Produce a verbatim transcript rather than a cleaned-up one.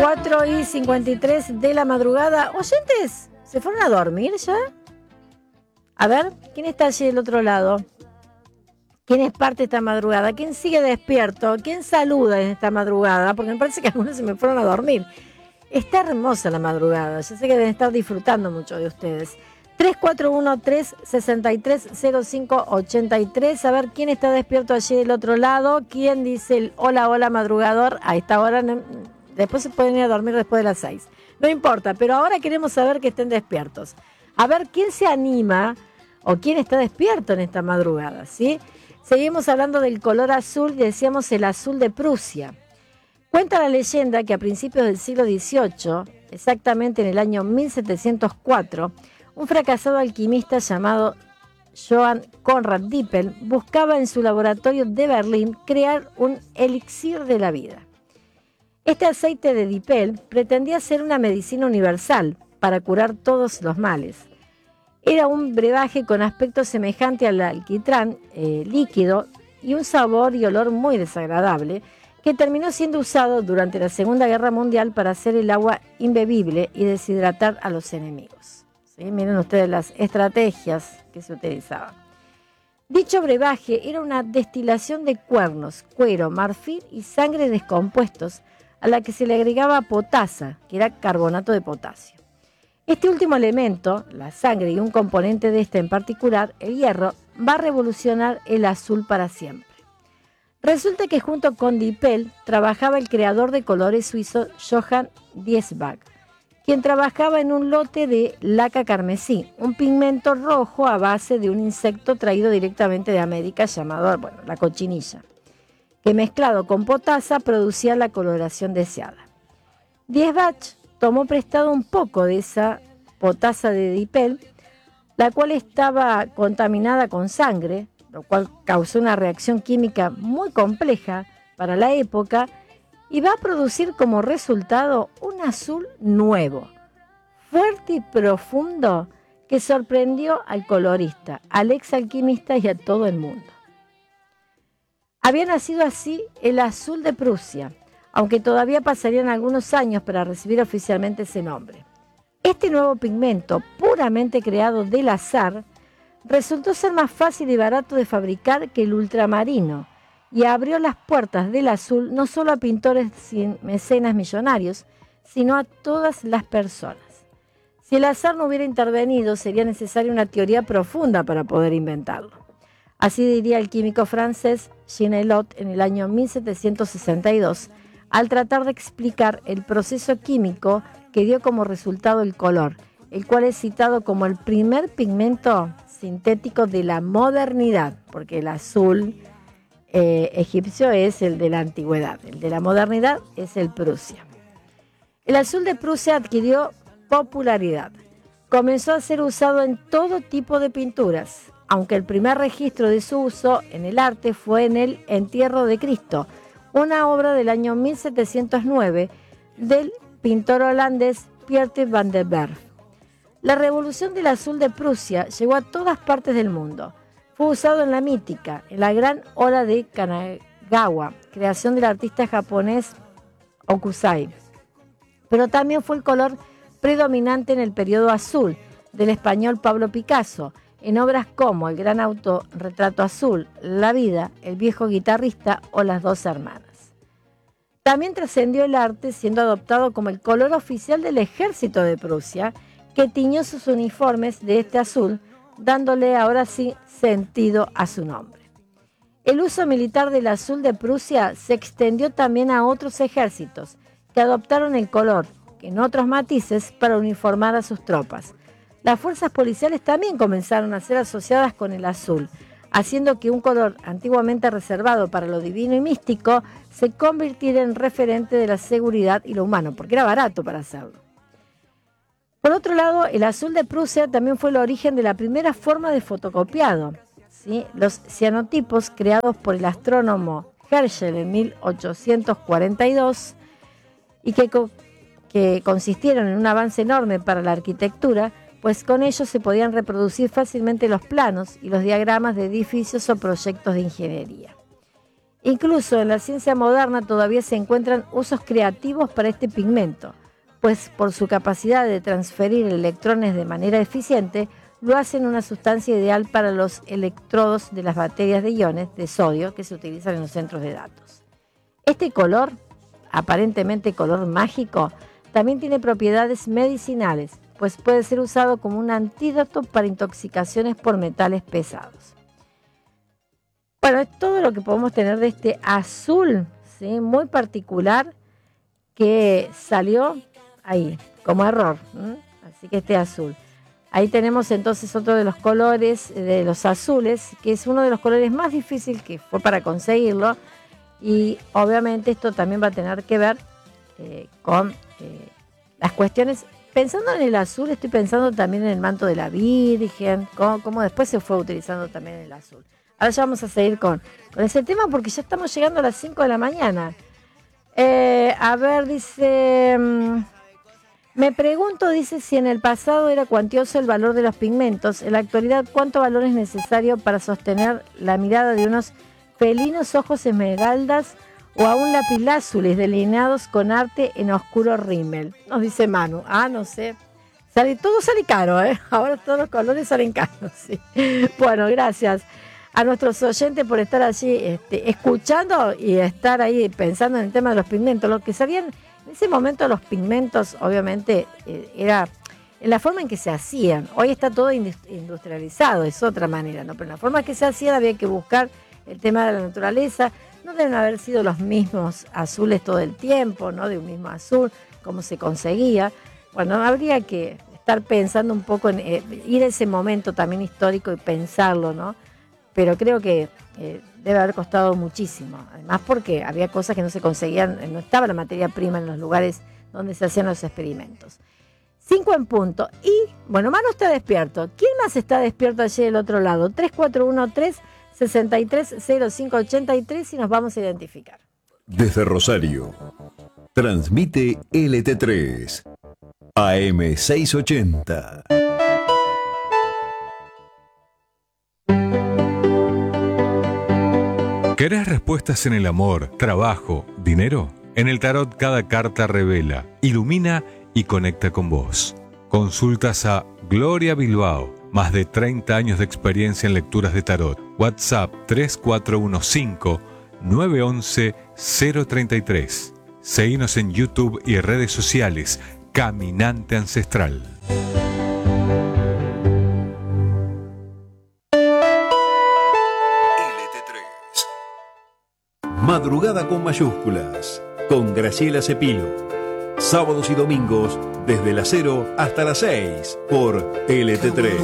cuatro y cincuenta y tres de la madrugada. Oyentes, ¿se fueron a dormir ya? A ver, ¿quién está allí del otro lado? ¿Quién es parte de esta madrugada? ¿Quién sigue despierto? ¿Quién saluda en esta madrugada? Porque me parece que algunos se me fueron a dormir. Está hermosa la madrugada. Yo sé que deben estar disfrutando mucho de ustedes. tres cuatro uno, tres seis tres, cero cinco ocho tres. A ver quién está despierto allí del otro lado. ¿Quién dice el hola, hola, madrugador? A esta hora, no, después se pueden ir a dormir después de las seis. No importa, pero ahora queremos saber que estén despiertos. A ver quién se anima o quién está despierto en esta madrugada, ¿sí? Seguimos hablando del color azul y decíamos el azul de Prusia. Cuenta la leyenda que a principios del siglo dieciocho, exactamente en el año mil setecientos cuatro, un fracasado alquimista llamado Johann Conrad Dippel buscaba en su laboratorio de Berlín crear un elixir de la vida. Este aceite de Dippel pretendía ser una medicina universal para curar todos los males. Era un brebaje con aspecto semejante al alquitrán eh, líquido y un sabor y olor muy desagradable que terminó siendo usado durante la Segunda Guerra Mundial para hacer el agua imbebible y deshidratar a los enemigos. ¿Sí? Miren ustedes las estrategias que se utilizaban. Dicho brebaje era una destilación de cuernos, cuero, marfil y sangre descompuestos a la que se le agregaba potasa, que era carbonato de potasio. Este último elemento, la sangre y un componente de este en particular, el hierro, va a revolucionar el azul para siempre. Resulta que junto con Dippel trabajaba el creador de colores suizo Johann Diesbach, quien trabajaba en un lote de laca carmesí, un pigmento rojo a base de un insecto traído directamente de América llamado, bueno, la cochinilla, que mezclado con potasa producía la coloración deseada. Diesbach tomó prestado un poco de esa potasa de Dippel, la cual estaba contaminada con sangre, lo cual causó una reacción química muy compleja para la época y va a producir como resultado un azul nuevo, fuerte y profundo que sorprendió al colorista, al ex alquimista y a todo el mundo. Había nacido así el azul de Prusia, aunque todavía pasarían algunos años para recibir oficialmente ese nombre. Este nuevo pigmento, puramente creado del azar, resultó ser más fácil y barato de fabricar que el ultramarino y abrió las puertas del azul no solo a pintores sin mecenas millonarios, sino a todas las personas. Si el azar no hubiera intervenido, sería necesaria una teoría profunda para poder inventarlo. Así diría el químico francés Jean Elot en el año mil setecientos sesenta y dos, al tratar de explicar el proceso químico que dio como resultado el color, el cual es citado como el primer pigmento sintético de la modernidad, porque el azul eh, egipcio es el de la antigüedad, el de la modernidad es el Prusia. El azul de Prusia adquirió popularidad. Comenzó a ser usado en todo tipo de pinturas, aunque el primer registro de su uso en el arte fue en el Entierro de Cristo, una obra del año mil setecientos nueve del pintor holandés Pieter van der Berg. La revolución del azul de Prusia llegó a todas partes del mundo. Fue usado en la mítica, en la gran ola de Kanagawa, creación del artista japonés Hokusai. Pero también fue el color predominante en el periodo azul del español Pablo Picasso, en obras como el gran autorretrato azul, La vida, El viejo guitarrista o Las dos hermanas. También trascendió el arte siendo adoptado como el color oficial del ejército de Prusia, que tiñó sus uniformes de este azul, dándole ahora sí sentido a su nombre. El uso militar del azul de Prusia se extendió también a otros ejércitos, que adoptaron el color, en otros matices, para uniformar a sus tropas. Las fuerzas policiales también comenzaron a ser asociadas con el azul, haciendo que un color antiguamente reservado para lo divino y místico se convirtiera en referente de la seguridad y lo humano, porque era barato para hacerlo. Por otro lado, el azul de Prusia también fue el origen de la primera forma de fotocopiado, ¿sí? Los cianotipos creados por el astrónomo Herschel en mil ochocientos cuarenta y dos y que, que consistieron en un avance enorme para la arquitectura, pues con ellos se podían reproducir fácilmente los planos y los diagramas de edificios o proyectos de ingeniería. Incluso en la ciencia moderna todavía se encuentran usos creativos para este pigmento, pues por su capacidad de transferir electrones de manera eficiente, lo hacen una sustancia ideal para los electrodos de las baterías de iones de sodio que se utilizan en los centros de datos. Este color, aparentemente color mágico, también tiene propiedades medicinales, pues puede ser usado como un antídoto para intoxicaciones por metales pesados. Bueno, es todo lo que podemos tener de este azul, ¿sí? Muy particular, que salió ahí, como error. ¿Mm? Así que este azul. Ahí tenemos entonces otro de los colores, de los azules, que es uno de los colores más difíciles que fue para conseguirlo. Y obviamente esto también va a tener que ver eh, con eh, las cuestiones. Pensando en el azul, estoy pensando también en el manto de la Virgen, cómo, cómo después se fue utilizando también el azul. Ahora ya vamos a seguir con, con ese tema porque ya estamos llegando a las cinco de la mañana. Eh, a ver, dice... Mmm, me pregunto, dice, si en el pasado era cuantioso el valor de los pigmentos. En la actualidad, ¿cuánto valor es necesario para sostener la mirada de unos felinos ojos esmeraldas o aún lapilázules delineados con arte en oscuro rímel? Nos dice Manu. Ah, no sé. Sale, todo sale caro, ¿eh? Ahora todos los colores salen caros, sí. Bueno, gracias a nuestros oyentes por estar allí este, escuchando y estar ahí pensando en el tema de los pigmentos. Lo que sabían en ese momento los pigmentos, obviamente, eh, era en la forma en que se hacían. Hoy está todo industrializado, es otra manera, ¿no? Pero en la forma que se hacían había que buscar el tema de la naturaleza. No deben haber sido los mismos azules todo el tiempo, ¿no? De un mismo azul, cómo se conseguía. Bueno, habría que estar pensando un poco en eh, ir a ese momento también histórico y pensarlo, ¿no? Pero creo que eh, debe haber costado muchísimo. Además porque había cosas que no se conseguían, no estaba la materia prima en los lugares donde se hacían los experimentos. Cinco en punto. Y, bueno, Manu está despierto. ¿Quién más está despierto allí del otro lado? tres cuatro uno tres, seis tres cero cinco ocho tres y nos vamos a identificar. Desde Rosario, transmite L T tres, A M seiscientos ochenta. ¿Querés respuestas en el amor, trabajo, dinero? En el tarot cada carta revela, ilumina y conecta con vos. Consultas a Gloria Bilbao, más de treinta años de experiencia en lecturas de tarot. WhatsApp tres cuatro uno cinco, nueve uno uno, cero tres tres. Seguinos en YouTube y redes sociales. Caminante Ancestral. Madrugada con mayúsculas, con Graciela Cepilo. Sábados y domingos, desde las cero hasta las seis, por L T tres.